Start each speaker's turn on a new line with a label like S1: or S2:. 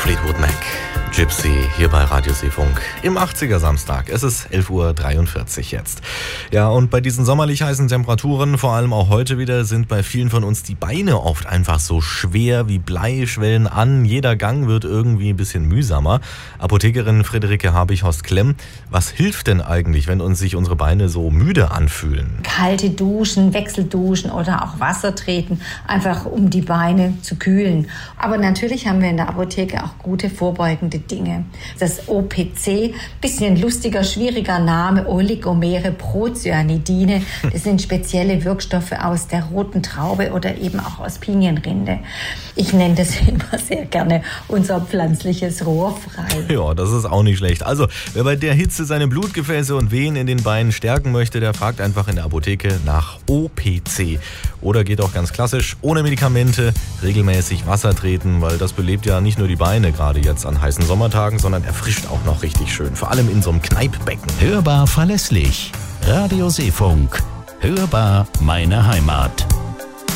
S1: Fleetwood Mac, Gypsy, hier bei Radio Seefunk im 80er Samstag. Es ist 11.43 Uhr jetzt. Ja, und bei diesen sommerlich heißen Temperaturen, vor allem auch heute wieder, sind bei vielen von uns die Beine oft einfach so schwer wie Blei, schwellen an. Jeder Gang wird irgendwie ein bisschen mühsamer. Apothekerin Friederike Habich-Horst-Klemm, was hilft denn eigentlich, wenn uns sich unsere Beine so müde anfühlen?
S2: Kalte Duschen, Wechselduschen oder auch Wasser treten, einfach um die Beine zu kühlen. Aber natürlich haben wir in der Apotheke auch gute vorbeugende Dinge. Das OPC, bisschen lustiger, schwieriger Name, Oligomere Procyanidine. Das sind spezielle Wirkstoffe aus der roten Traube oder eben auch aus Pinienrinde. Ich nenne das immer sehr gerne unser pflanzliches Rohrfrei.
S1: Ja, das ist auch nicht schlecht. Also, wer bei der Hitze seine Blutgefäße und Venen in den Beinen stärken möchte, der fragt einfach in der Apotheke nach OPC. Oder geht auch ganz klassisch, ohne Medikamente, regelmäßig Wasser treten, weil das belebt ja nicht nur die Beine, gerade jetzt an heißen Sommertagen, sondern erfrischt auch noch richtig schön. Vor allem in so einem Kneippbecken.
S3: Hörbar verlässlich. Radio Seefunk. Hörbar meine Heimat.